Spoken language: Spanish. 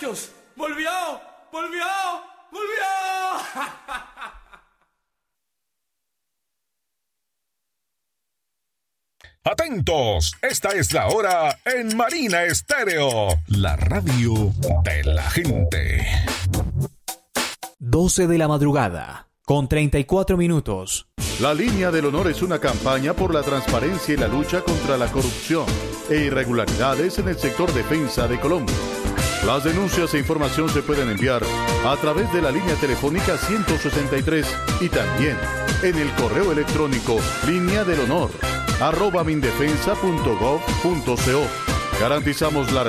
muchachos! ¡Volvió! ¡Volvió! ¡Volvió! Atentos, esta es la hora en Marina Estéreo, la radio de la gente. 12 de la madrugada, con 34 minutos. La Línea del Honor es una campaña por la transparencia y la lucha contra la corrupción e irregularidades en el sector defensa de Colombia. Las denuncias e información se pueden enviar a través de la línea telefónica 163 y también en el correo electrónico lineadelhonor@mindefensa.gov.co. Garantizamos la